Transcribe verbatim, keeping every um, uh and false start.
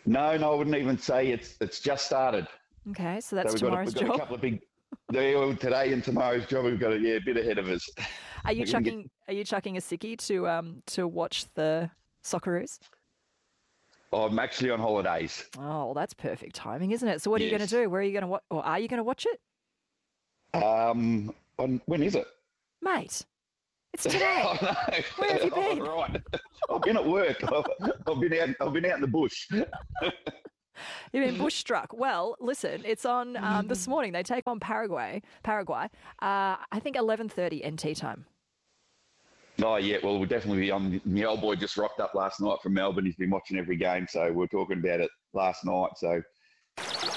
No, no, I wouldn't even say it's it's just started. Okay, so So that's we've got a, tomorrow's we've got a job. couple of big today and tomorrow's job. We've got a, yeah, a bit ahead of us. Are you We're going to get. chucking? Are you chucking a sickie to um to watch the Socceroos? Oh, I'm actually on holidays. Oh, well, that's perfect timing, isn't it? So, what are you going to Yes. do? Where are you going to watch? Or are you going to watch it, Um. On, when is it? mate? It's Oh today. no! Where have you Oh, been? right. I've been at work. I've, I've been out. I've been out in the bush. You've been bush struck. Well, listen, it's on um, this morning. They take on Paraguay. Paraguay. Uh, I think eleven thirty N T time. Oh yeah. Well, we'll definitely be on. My old boy just rocked up last night from Melbourne. He's been watching every game, so we we're talking about it last night. So